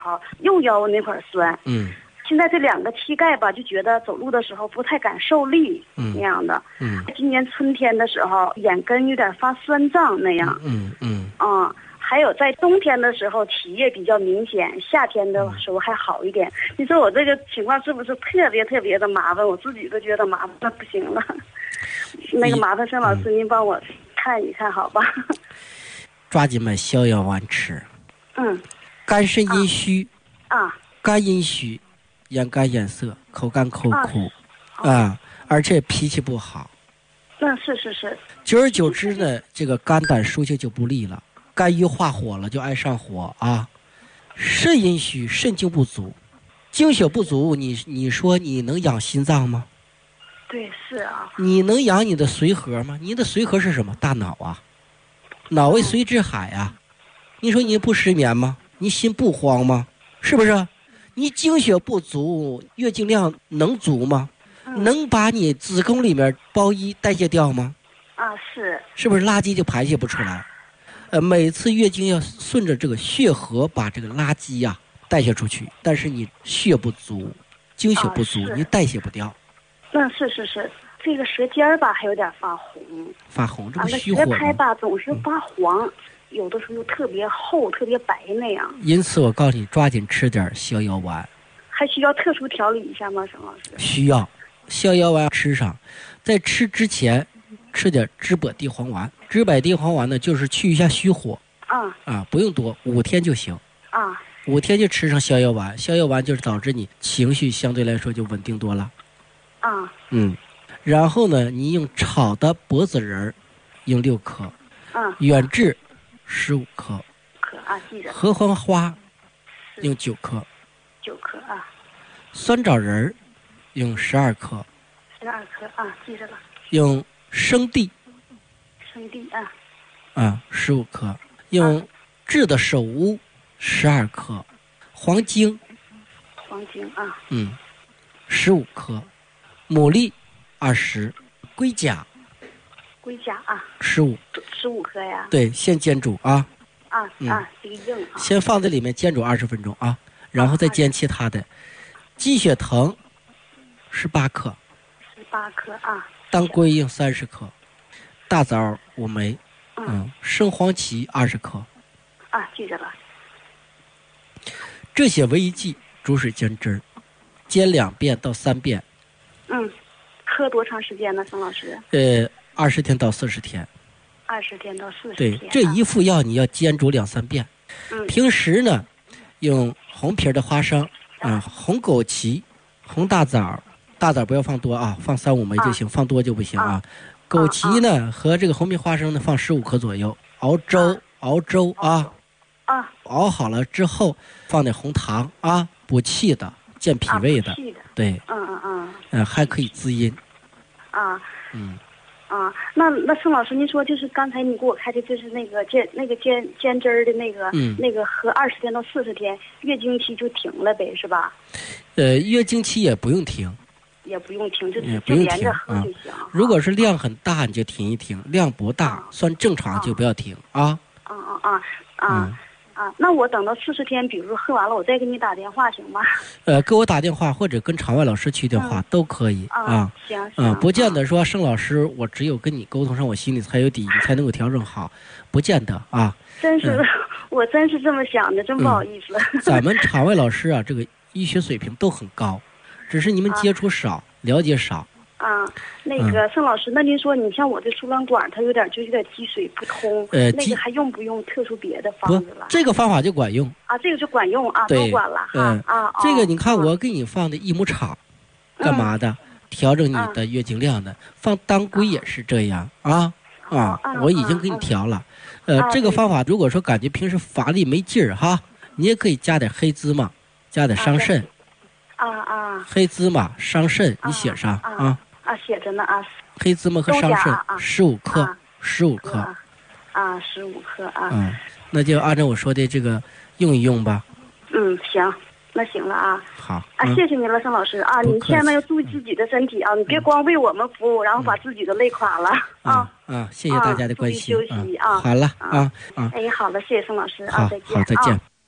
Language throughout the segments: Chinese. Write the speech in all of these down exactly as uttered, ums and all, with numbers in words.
好，右腰那块酸。 嗯。 现在这两个膝盖吧，就觉得走路的时候不太敢受力， 嗯， 那样的。 嗯。 今年春天的时候，眼根有点发酸胀那样。 嗯嗯。 嗯，还有在冬天的时候体液比较明显，夏天的时候还好一点。嗯、你说我这个情况是不是特别特别的麻烦？我自己都觉得麻烦的不行了。那个麻烦盛老师，嗯、您帮我看一看好吧？ 抓紧买逍遥丸吃。 嗯。 肝肾阴虚。 啊。 肝阴虚。眼干眼涩，口干口苦，啊，啊而且脾气不好。 嗯，是是是。 久而久之呢，这个肝胆疏泄就不利了，肝郁化火了，就爱上火啊。肾阴虚，肾精不足，精血不足，你你说你能养心脏吗？ 对，是啊。 你能养你的髓核吗？你的髓核是什么？大脑啊，脑为髓之海啊。你说你不失眠吗？你心不慌吗？是不是？你精血不足，月经量能足吗？嗯、能把你子宫里面包衣代谢掉吗？ 啊，是。 是不是垃圾就排泄不出来？呃，每次月经要顺着这个血河把这个垃圾呀、啊、代谢出去，但是你血不足，精血不足，啊、你代谢不掉。 嗯，是是是，这个舌尖儿吧还有点发红。 发红，这不虚火吗？ 舌苔吧总是发黄。嗯有的时候又特别厚特别白那样， 因此我告诉你抓紧吃点逍遥丸。 还需要特殊调理一下吗，沈老师？ 需要，逍遥丸吃上，在吃之前吃点知柏地黄丸。知柏地黄丸呢就是去一下虚火啊啊，不用多，五天就行啊， 五天就吃上逍遥丸。逍遥丸就是导致你情绪相对来说就稳定多了啊。 嗯，然后呢你用炒的柏子仁用六颗啊， 远志十五颗， 颗啊，记着。 合欢花用九颗， 九颗啊。 酸枣仁用十二颗， 十二颗啊，记着了。 用生地， 生地啊， 啊，十五颗。用炙的首乌十二颗，黄精， 黄精啊， 嗯，十五颗，牡蛎二十，龟甲。 龟甲啊， 十五， 十五颗呀。 对，先煎煮啊。 啊、嗯、啊，这个硬啊。 先放在里面煎煮二十分钟啊，然后再煎其他的。鸡血藤，十八克。 十八克啊。 当归用三十克，大枣五枚，嗯，嗯生黄芪二十克。 啊，记着了。 这些为一剂，煮水煎汁儿，煎两遍到三遍。 嗯，喝多长时间呢，沈老师？ 呃。二十天到四十天， 二十天到四十天。对，这一副药你要煎煮两三遍。 嗯。 平时呢，用红皮的花生，啊、呃，红枸杞，红大枣，大枣不要放多啊，放三五枚就行，啊、放多就不行啊。啊枸杞呢、啊、和这个红皮花生呢放十五克左右，熬粥，啊、熬粥啊。 啊。 熬好了之后放点红糖啊，补气的，健脾胃的。 啊、补气的。 对。 嗯嗯嗯。 呃，还可以滋阴。 啊。 嗯。 啊，那那盛老师，您说就是刚才你给我开的，就是那个煎那个煎煎汁儿的那个， 嗯， 那个喝二十天到四十天，月经期就停了呗，是吧？ 呃，月经期也不用停， 也不用停，就就连着喝就行。 啊、如果是量很大，你就停一停；量不大，啊、算正常就不要停啊。 啊啊啊啊！嗯啊，那我等到四十天，比如说喝完了，我再给你打电话行吗？ 呃，给我打电话或者跟场外老师去电话、嗯、都可以啊。 啊行行。 嗯，不见得说盛老师，我只有跟你沟通上，我心里才有底，你才能够调整好，不见得啊。 真是，嗯、我真是这么想的，真不好意思。 嗯、咱们场外老师啊，这个医学水平都很高，只是你们接触少，啊、了解少。 啊，那个盛老师，那您说，你像我这输卵管，它有点就有点积水不通， 呃， 那个还用不用特殊别的方子了？ 这个方法就管用啊，这个就管用啊，都管了哈、 嗯、 啊。 这个你看，我给你放的益母草， 嗯、 干嘛的？调整你的月经量的。 啊、 放当归也是这样啊啊， 啊我已经给你调了。 啊、 呃， 啊、 这个方法如果说感觉平时乏力没劲儿哈，你也可以加点黑芝麻，加点桑葚。 啊啊。 黑芝麻、桑葚，你写上啊。 啊啊，写着呢啊。 黑芝麻和桑葚十五克，十五克。 啊，十五克啊。 嗯，那就按照我说的这个用一用吧。 嗯，行，那行了啊。 好。 啊， 嗯、 谢谢您了，盛老师啊！你千万要注意自己的身体啊！你别光为我们服务，然后把自己都累垮了啊！ 啊，谢谢大家的关心。 注意休息啊！ 好了啊啊！ 哎，好了，谢谢盛老师啊，再见。 好，再见。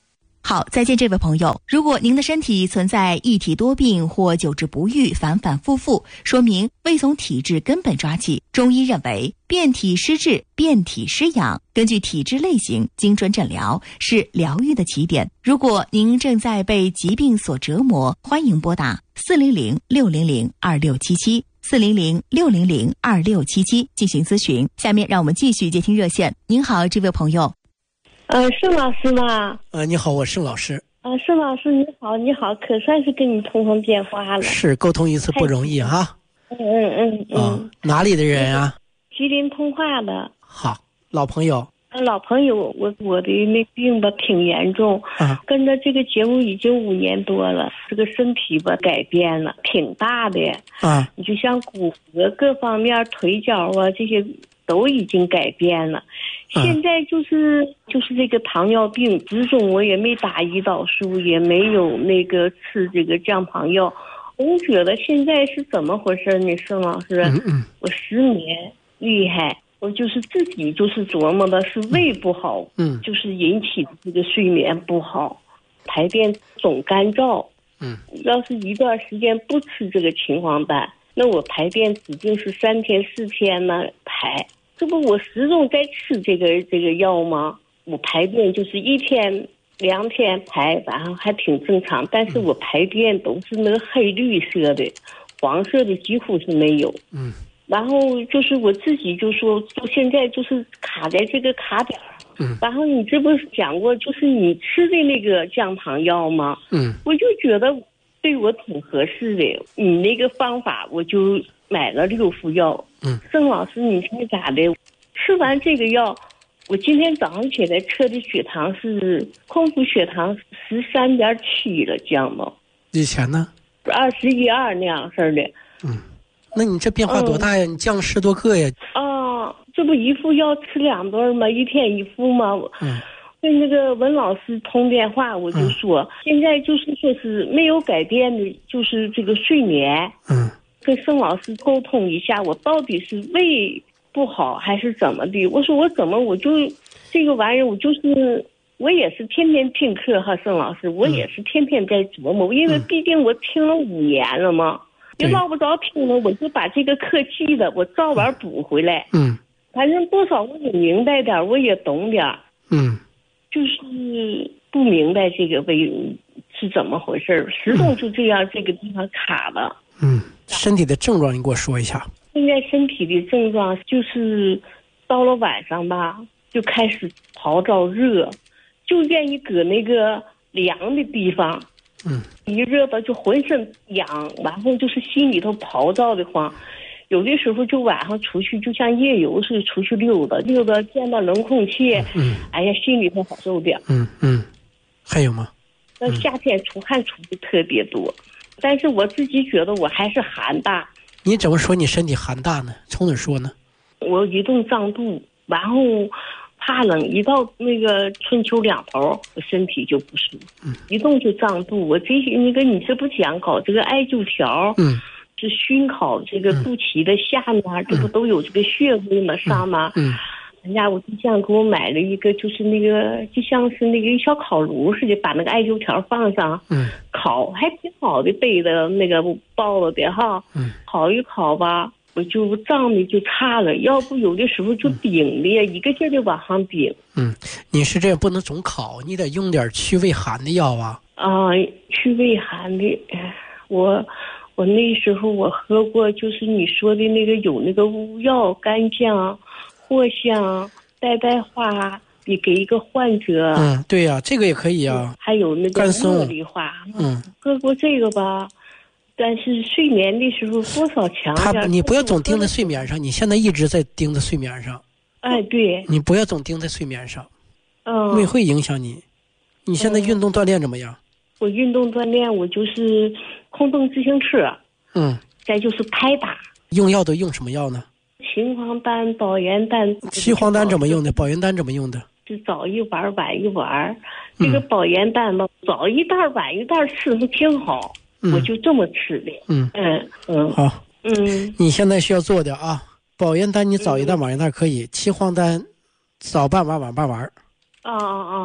好，再见这位朋友。如果您的身体存在一体多病或久治不愈、反反复复，说明未从体质根本抓起。中医认为，变体施治、变体施养，根据体质类型精准诊疗是疗愈的起点。如果您正在被疾病所折磨，欢迎拨打四零零六零零二六七七。四零零六零零二六七七进行咨询。下面让我们继续接听热线。您好，这位朋友。 呃，盛老师吗？ 呃，你好，我盛老师。 呃，盛老师你好，你好，可算是跟你通通电话了。 是，沟通一次不容易哈。 嗯嗯嗯嗯、 哦。哪里的人啊？ 吉林通化的。 好，老朋友。 老朋友，我我的那病吧挺严重， 啊， 跟着这个节目已经五年多了，这个身体吧改变了，挺大的啊。 你就像骨骼各方面、腿脚啊这些都已经改变了。 啊、 现在就是就是这个糖尿病，始终我也没打胰岛素，也没有那个吃这个降糖药。我觉得现在是怎么回事呢，盛老师？ 嗯嗯， 我失眠厉害。我就是自己就是琢磨的是胃不好， 嗯， 就是引起这个睡眠不好，排便总干燥， 嗯， 要是一段时间不吃这个秦皇丹，那我排便指定是三天四天呢排，这不我始终在吃这个这个药吗？我排便就是一天两天排，然后还挺正常，但是我排便都是那个黑绿色的，黄色的几乎是没有， 嗯。 然后就是我自己就说，就现在就是卡在这个卡点儿。 嗯。 然后你这不是讲过，就是你吃的那个降糖药吗？ 嗯。 我就觉得对我挺合适的，你那个方法我就买了六副药。 嗯。 盛老师，你猜咋的？吃完这个药，我今天早上起来测的血糖是空腹血糖十三点七了，降了。 以前呢？ 二十一二那样式的。 嗯。那你这变化多大呀？嗯、你降十多个呀？ 啊，这不一副药吃两顿吗？一天一副吗？ 嗯。 跟那个文老师通电话，我就说、嗯、现在就是说是没有改变的，就是这个睡眠。 嗯。 跟盛老师沟通一下，我到底是胃不好还是怎么的？我说我怎么我就这个玩意儿，我就是我也是天天听课哈，盛老师，我也是天天在琢磨，嗯、因为毕竟我听了五年了嘛。就捞不着听了，我就把这个课记得，我早晚补回来。 嗯， 反正多少我也明白点，我也懂点。 嗯， 就是不明白这个为是怎么回事，始终就这样，这个地方卡了。 嗯，身体的症状你给我说一下。 现在身体的症状就是到了晚上吧，就开始潮燥热，就愿意搁那个凉的地方。 嗯， 一热吧就浑身痒，然后就是心里头暴躁的慌，有的时候就晚上出去就像夜游似的出去溜达，溜达见到冷空气， 嗯， 哎呀心里头好受点。 嗯嗯，还有吗？ 那夏天出汗出的特别多，嗯、但是我自己觉得我还是寒大。 你怎么说你身体寒大呢？从哪说呢？ 我一动胀肚，然后怕冷，一到那个春秋两头，我身体就不舒服， 嗯， 一动就胀肚。我这些那个你这不讲搞这个艾灸条， 嗯， 是熏烤这个肚脐的下面，嗯、这不都有这个穴位吗？上吗？ 嗯， 人家我对象给我买了一个，就是那个就像是那个小烤炉似的，把那个艾灸条放上， 嗯， 烤还挺好的，背的那个包了的哈， 嗯， 烤一烤吧。我就胀的就差了，要不有的时候就顶的，嗯、一个劲儿的往上顶。 嗯，你是这样不能总烤，你得用点去胃寒的药啊。 啊，去胃寒的，我我那时候我喝过，就是你说的那个有那个乌药、干姜、藿香、呆呆花，你给一个患者。 嗯，对呀、啊，这个也可以啊。 还有那个茉莉花， 嗯， 喝过这个吧。但是睡眠的时候多少强点。 他，你不要总盯在睡眠上，你现在一直在盯在睡眠上。 哎，对。 你不要总盯在睡眠上， 嗯， 胃会影响你。你现在运动锻炼怎么样？ 嗯、我运动锻炼，我就是空蹬自行车。 嗯。 再就是拍打。 用药都用什么药呢？ 秦皇丹、保元丹。 秦皇丹怎么用的？保元丹怎么用的？ 是早一丸晚一丸。这个保元丹吧，嗯、早一袋晚一袋吃的挺好。我就这么吃的。 嗯嗯嗯， 好。 嗯， 你现在需要做的啊，保元丹你早一袋晚一袋可以，秦皇丹早半碗晚半碗。 啊啊啊！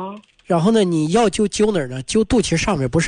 然后呢，你要灸灸哪儿呢？灸肚脐上面，不是